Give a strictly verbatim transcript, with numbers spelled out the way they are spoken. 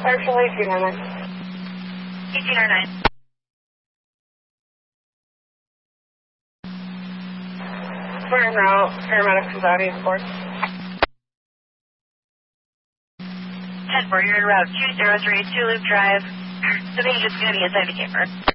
Actually, eighteen oh nine. eighteen oh nine. We're en route. Paramedics is out, eight four. ten four, you're en route two zero three, two Loop Drive. The page is going to be inside the camper.